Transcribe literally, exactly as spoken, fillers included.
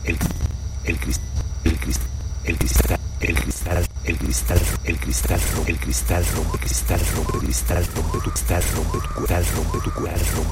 el el cristal el cristal el cristal el cristal el cristal el cristal rompe el cristal rompe cristal rompe cristal rompe tu cristal rompe tu cristal rompe tu cristal rompe